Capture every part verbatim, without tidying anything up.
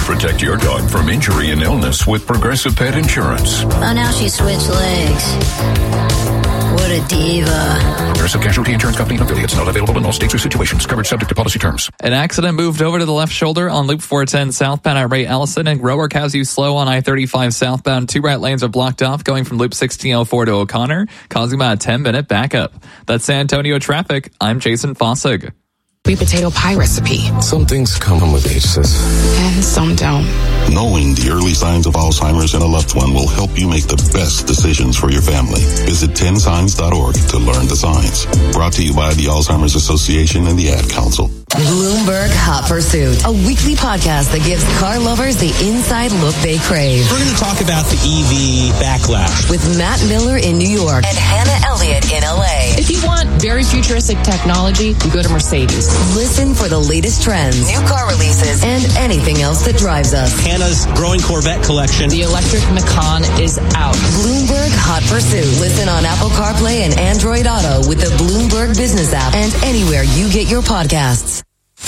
Protect your dog from injury and illness with Progressive Pet Insurance. Oh, now she switched legs. What a diva. Progressive Casualty Insurance Company and affiliates. Not available in all states or situations. Coverage subject to policy terms. An accident moved over to the left shoulder on Loop four ten southbound at Ray Ellison, and Grower has you slow on I thirty-five southbound. Two right lanes are blocked off going from Loop sixteen oh four to O'Connor, causing about a ten-minute backup. That's San Antonio traffic. I'm Jason Fossig. Sweet potato pie recipe. Some things come with age, sis. And some don't. Knowing the early signs of Alzheimer's in a loved one will help you make the best decisions for your family. Visit ten signs dot org to learn the signs. Brought to you by the Alzheimer's Association and the Ad Council. Bloomberg Hot Pursuit, a weekly podcast that gives car lovers the inside look they crave. We're going to talk about the E V backlash with Matt Miller in New York and Hannah Elliott in L A. If you want very futuristic technology, you go to Mercedes. Listen for the latest trends, new car releases, and anything else that drives us. Hannah's growing Corvette collection. The electric Macan is out. Bloomberg Hot Pursuit. Listen on Apple CarPlay and Android Auto with the Bloomberg Business app and anywhere you get your podcasts.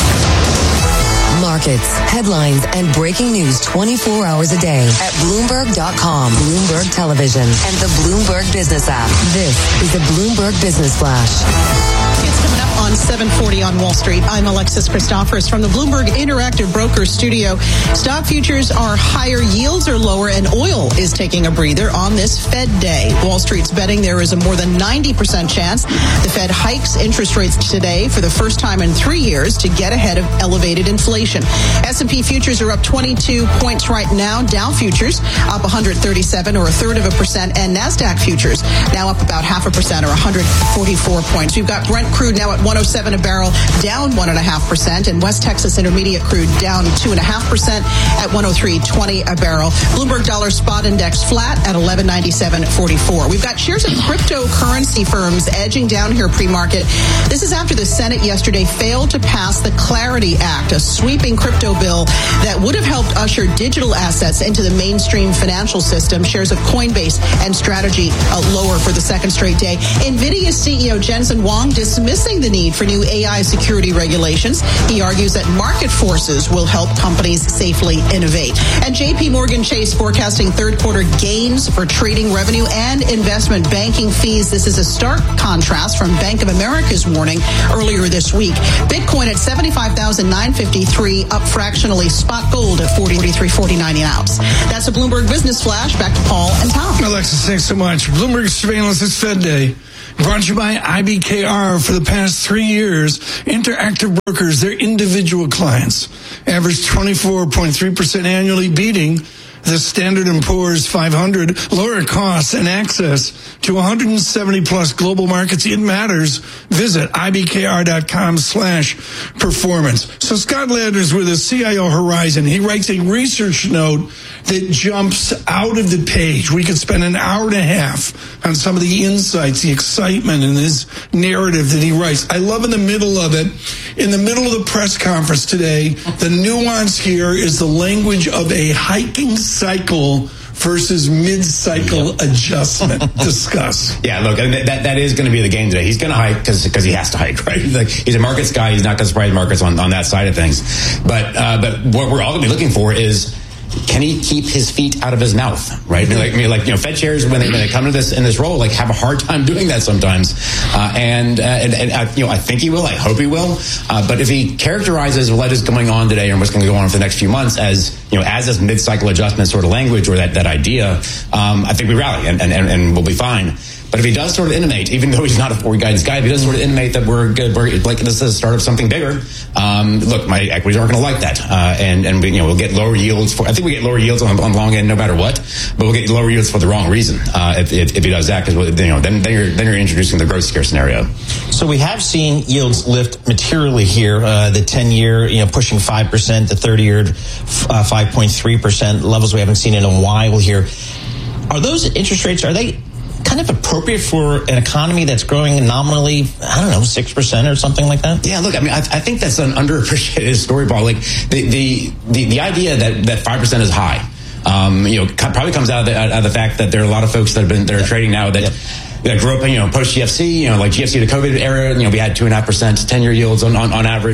Markets, headlines, and breaking news twenty-four hours a day at Bloomberg dot com, Bloomberg Television, and the Bloomberg Business app. This is the Bloomberg Business Flash. It's coming up on seven forty on Wall Street. I'm Alexis Christophorus from the Bloomberg Interactive Brokers Studio. Stock futures are higher, yields are lower, and oil is taking a breather on this Fed day. Wall Street's betting there is a more than ninety percent chance the Fed hikes interest rates today for the first time in three years to get ahead of elevated inflation. S and P futures are up twenty-two points right now. Dow futures up one hundred thirty-seven or a third of a percent, and NASDAQ futures now up about half a percent or one hundred forty-four points. We've got Brent crude now at one oh seven a barrel, down one and a half percent, and West Texas Intermediate crude down two and a half percent at one oh three twenty a barrel. Bloomberg Dollar Spot Index flat at eleven ninety-seven forty-four. We've got shares of cryptocurrency firms edging down here pre-market. This is after the Senate yesterday failed to pass the Clarity Act, a sweeping crypto bill that would have helped usher digital assets into the mainstream financial system. Shares of Coinbase and Strategy uh, lower for the second straight day. NVIDIA C E O Jensen Huang dismissing the need for new A I security regulations. He argues that market forces will help companies safely innovate. And J P Morgan Chase forecasting third quarter gains for trading revenue and investment banking fees. This is a stark contrast from Bank of America's warning earlier this week. Bitcoin at seventy-five thousand nine hundred fifty-three, up fractionally. Spot gold at forty-three forty-nine an ounce. That's a Bloomberg Business Flash. Back to Paul and Tom. Alexis, thanks so much. Bloomberg Surveillance is Fed Day. Brought to you by I B K R. For the past three years, Interactive Brokers, their individual clients, averaged twenty-four point three percent annually, beating the Standard and Poor's five hundred, lower costs and access to one hundred seventy plus global markets. It matters. Visit I B K R dot com slash performance. So Scott Landers with a C I O Horizon. He writes a research note that jumps out of the page. We could spend an hour and a half on some of the insights, the excitement in his narrative that he writes. I love in the middle of it, in the middle of the press conference today, the nuance here is the language of a hiking cycle versus mid-cycle yep. adjustment. Discuss. Yeah, look, that that is going to be the game today. He's going to hike because because he has to hike, right? Like, he's a markets guy. He's not going to surprise markets on, on that side of things. But uh, but what we're all going to be looking for is, can he keep his feet out of his mouth, right? I mean, like, I mean, like you know, Fed chairs when they when they come to this in this role, like, have a hard time doing that sometimes. Uh, and, uh, and and I, you know, I think he will. I hope he will. Uh, but if he characterizes what is going on today and what's going to go on for the next few months as, you know, as this mid-cycle adjustment sort of language or that that idea, um, I think we rally and, and and we'll be fine. But if he does sort of intimate, even though he's not a forward guidance guy, if he does sort of intimate that we're good, we're like this is the start of something bigger. Um, look, my equities aren't going to like that, uh, and and we, you know, we'll get lower yields for. I think we get lower yields on, on long end no matter what, but we'll get lower yields for the wrong reason uh, if, if if he does that, because you know then then you're then you're introducing the growth scare scenario. So we have seen yields lift materially here. Uh, the ten year, you know, pushing five percent, the thirty year, uh, five point three percent levels we haven't seen in a while here. Are those interest rates? Are they kind of appropriate for an economy that's growing nominally, I don't know, six percent or something like that? Yeah, look, I mean, I, I think that's an underappreciated story, Paul. Like, the, the, the, the idea that, that five percent is high, um, you know, probably comes out of, the, out of the fact that there are a lot of folks that have been, that are yeah. trading now that, yeah. that grew up, you know, post-G F C, you know, like G F C to COVID era, you know, we had two and a half percent ten-year yields on, on, on average.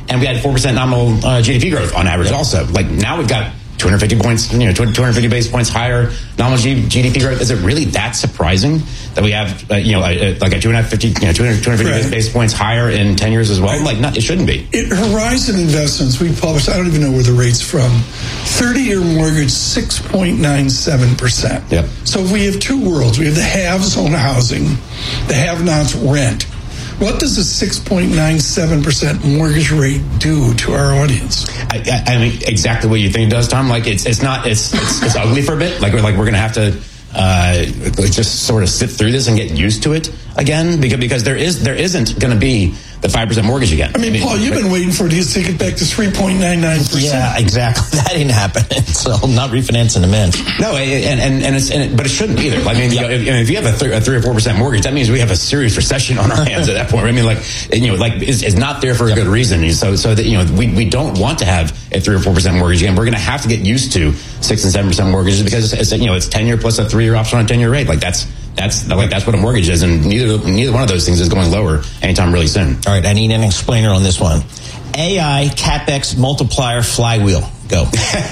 and we had four percent nominal uh, G D P growth on average. Yep. Also, like now we've got two hundred fifty points, you know, two hundred fifty basis points higher nominal G D P growth. Is it really that surprising that we have, uh, you know, a, a, like a two hundred fifty, you know, two hundred, two hundred fifty right. basis points higher in ten years as well? Right. Like, not, it shouldn't be. At Horizon Investments, we published, I don't even know where the rate's from, thirty-year mortgage, six point nine seven percent. Yep. So we have two worlds. We have the haves own housing, the have-nots rent. What does a six point nine seven percent mortgage rate do to our audience? I, I, I mean, exactly what you think it does, Tom. Like, it's it's not, it's it's, it's ugly for a bit. Like, we're, like, we're going to have to uh, just sort of sit through this and get used to it again, because, because there is, there isn't going to be the five percent mortgage again. I mean, I mean Paul, you've been waiting for it to take it back to three point nine nine percent. Yeah, exactly. That ain't happening. So I'm not refinancing them in. No, and and, and, it's, and it, but it shouldn't either. I mean, you know, if, if you have a, th- a three or four percent mortgage, that means we have a serious recession on our hands at that point. I mean, like, you know, like it's, it's not there for a good reason. So, so that, you know, we, we don't want to have a three or four percent mortgage again. We're going to have to get used to six and seven percent mortgages because it's, it's you know it's ten year plus a three year option on a ten year rate. Like that's. That's like that's what a mortgage is, and neither neither one of those things is going lower anytime really soon. All right, I need an explainer on this one. A I CapEx multiplier flywheel. Go.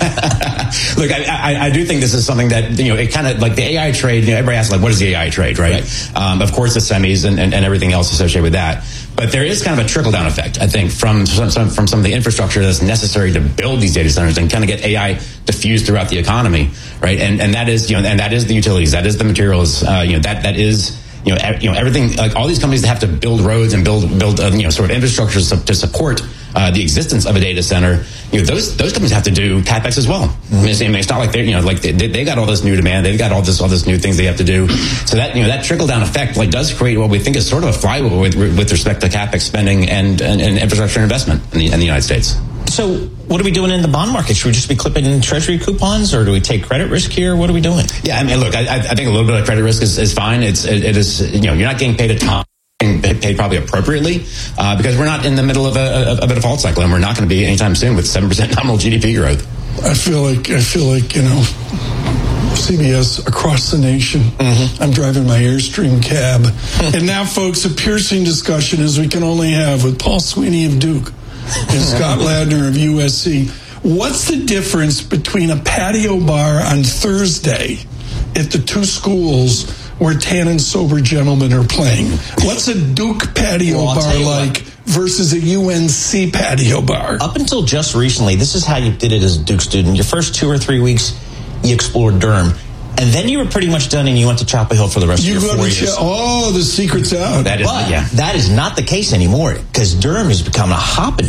Look, I, I, I do think this is something that, you know, it kind of like the A I trade. You know, everybody asks, like, what is the A I trade, right? right. Um, of course, the semis and, and, and everything else associated with that. But there is kind of a trickle down effect, I think, from some, some from some of the infrastructure that's necessary to build these data centers and kind of get A I diffused throughout the economy, right? And and that is, you know, and that is the utilities, that is the materials, uh, you know, that that is. You know, you know, everything, like all these companies that have to build roads and build, build, uh, you know, sort of infrastructure to support uh, the existence of a data center. You know, those those companies have to do CapEx as well. Mm-hmm. I, mean, it's, I mean, it's not like they're, you know, like they, they got all this new demand, they've got all this all this new things they have to do. So that, you know, that trickle down effect like does create what we think is sort of a flywheel with with respect to CapEx spending and and, and infrastructure investment in the, in the United States. So what are we doing in the bond market? Should we just be clipping in treasury coupons, or do we take credit risk here? What are we doing? Yeah, I mean, look, I, I think a little bit of credit risk is, is fine. It's it, it is, you know, you're not getting paid a ton, paid probably appropriately, uh, because we're not in the middle of a, of a default cycle, and we're not going to be anytime soon with seven percent nominal G D P growth. I feel like I feel like you know, C B S across the nation. Mm-hmm. I'm driving my Airstream cab, and now, folks, a piercing discussion as we can only have with Paul Sweeney of Duke and Scott Ladner of U S C. What's the difference between a patio bar on Thursday at the two schools where tan and sober gentlemen are playing? What's a Duke patio well, bar like what. versus a U N C patio bar? Up until just recently, this is how you did it as a Duke student. Your first two or three weeks, you explored Durham. And then you were pretty much done, and you went to Chapel Hill for the rest you of your four years. Ch- oh, the secret's out. That is, but yeah. that is not the case anymore, because Durham has become a hopping